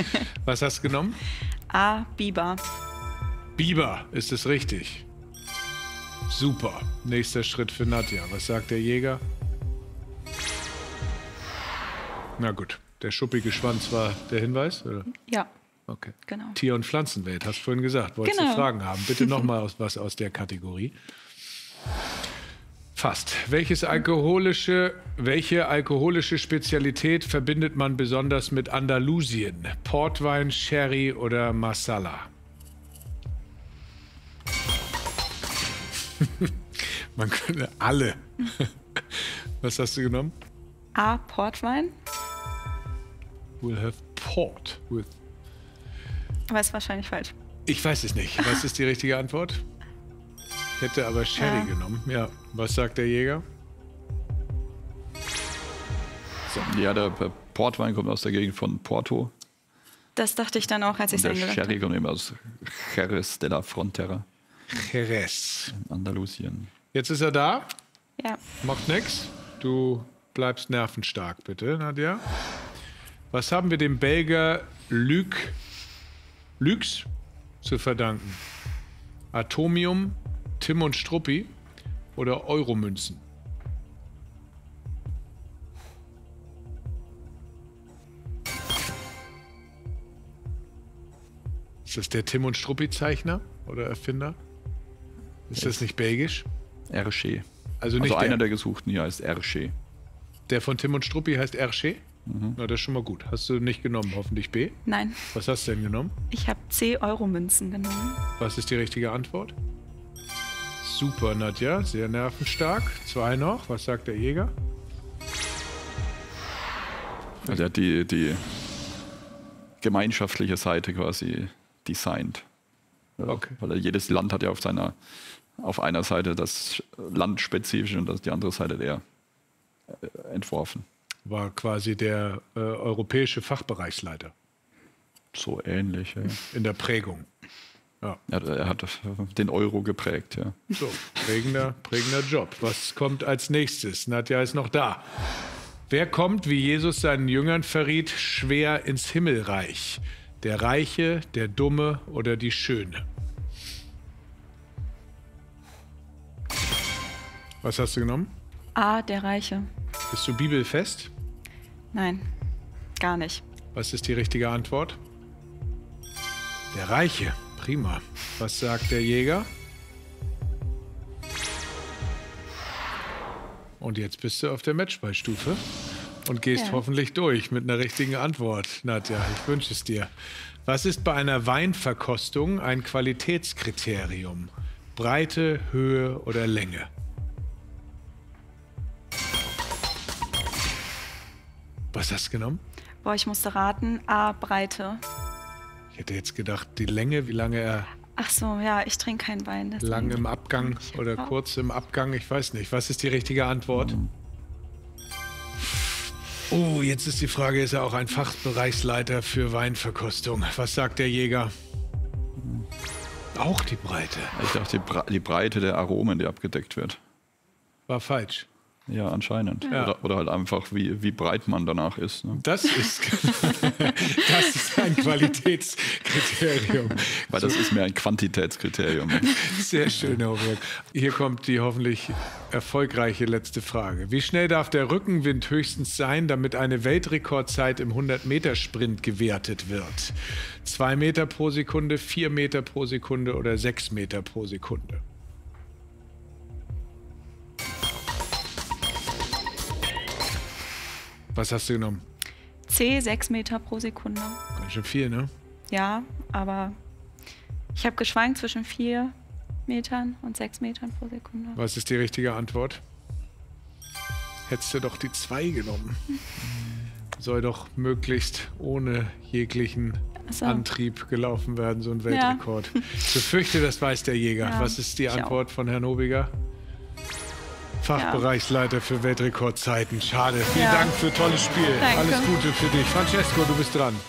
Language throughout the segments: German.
Was hast du genommen? A. Biber. Biber, ist es richtig? Super. Nächster Schritt für Nadja. Was sagt der Jäger? Na gut, der schuppige Schwanz war der Hinweis, oder? Ja, Okay. genau. Tier- und Pflanzenwelt, hast du vorhin gesagt. Wolltest du Genau. Fragen haben? Bitte nochmal was aus der Kategorie. Fast. Welche alkoholische Spezialität verbindet man besonders mit Andalusien? Portwein, Sherry oder Marsala? Man könnte alle. Was hast du genommen? A. Portwein. We'll have port with. Aber ist wahrscheinlich falsch. Ich weiß es nicht. Was ist die richtige Antwort? Ich hätte aber Sherry genommen. Ja. Was sagt der Jäger? Ja, der Portwein kommt aus der Gegend von Porto. Das dachte ich dann auch, als ich es Der eingeloggt Sherry habe. kommt eben aus Jerez de la Frontera, Jerez. Andalusien. Jetzt ist er da. Ja. Macht nix. Du bleibst nervenstark, bitte, Nadja. Was haben wir dem Belgier Lux zu verdanken? Atomium, Tim und Struppi oder Euromünzen? Ist das der Tim und Struppi-Zeichner oder Erfinder? Ist das nicht belgisch? Hergé. Also nicht einer der, der Gesuchten hier heißt Hergé. der von Tim und Struppi heißt Hergé? Na, das ist schon mal gut. Hast du nicht genommen, hoffentlich B. Nein, Was hast du denn genommen? ich habe C. Euromünzen genommen. Was ist die richtige Antwort? Super, Nadja, sehr nervenstark. 2 noch. Was sagt der Jäger? Also er hat die gemeinschaftliche Seite quasi designt. Ja, Okay. Weil jedes Land hat ja auf einer Seite das Landspezifische und die andere Seite der entworfen. War quasi der europäische Fachbereichsleiter So ähnlich. Ja. in der Prägung. Er hat den Euro geprägt, ja. So, prägender Job. Was kommt als nächstes? Nadja ist noch da. Wer kommt, wie Jesus seinen Jüngern verriet, schwer ins Himmelreich? Der Reiche, der Dumme oder die Schöne? Was hast du genommen? A. Der Reiche. Bist du bibelfest? Nein, gar nicht. Was ist die richtige Antwort? Der Reiche. Prima. Was sagt der Jäger? Und jetzt bist du auf der Matchballstufe und gehst Ja. hoffentlich durch mit einer richtigen Antwort, Nadja. Ich wünsche es dir. Was ist bei einer Weinverkostung ein Qualitätskriterium? Breite, Höhe oder Länge? Was hast du genommen? Boah, ich musste raten. A. Breite. Ich hätte jetzt gedacht, die Länge, wie lange er Ach so, ja, ich trinke keinen Wein. deswegen. lang im Abgang oder kurz im Abgang, ich weiß nicht. Was ist die richtige Antwort? Oh, jetzt ist die Frage, ist er auch ein Fachbereichsleiter für Weinverkostung? Was sagt der Jäger? Auch die Breite. Ich dachte, die Breite der Aromen, die abgedeckt wird. War falsch. Ja, anscheinend. Ja. Oder halt einfach, wie breit man danach ist. Ne? Das ist ein Qualitätskriterium. Weil das ist mehr ein Quantitätskriterium. Sehr schön, Herr Hochberg. Hier kommt die hoffentlich erfolgreiche letzte Frage. Wie schnell darf der Rückenwind höchstens sein, damit eine Weltrekordzeit im 100-Meter-Sprint gewertet wird? 2 Meter pro Sekunde, 4 Meter pro Sekunde oder 6 Meter pro Sekunde? Was hast du genommen? C. 6 Meter pro Sekunde. Ganz schön viel, ne? Ja, aber ich habe geschwankt zwischen 4 Metern und 6 Metern pro Sekunde. Was ist die richtige Antwort? Hättest du doch die 2 genommen. Soll doch möglichst ohne jeglichen Ach so. Antrieb gelaufen werden, so ein Weltrekord. Ich befürchte, das weiß der Jäger. Ja, Was ist die ich Antwort von Herrn Nobiger? Fachbereichsleiter für Weltrekordzeiten. Schade. Vielen Ja. Dank für tolles Spiel. Danke. Alles Gute für dich. Francesco, du bist dran.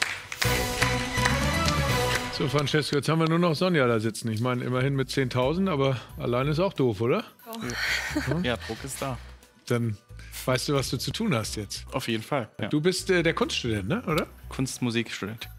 So, Francesco, jetzt haben wir nur noch Sonja da sitzen. Ich meine, immerhin mit 10.000, aber alleine ist auch doof, oder? Ja, Druck ist da. Dann weißt du, was du zu tun hast jetzt. Auf jeden Fall. Ja. Du bist der Kunststudent, ne? Oder? Kunstmusikstudent.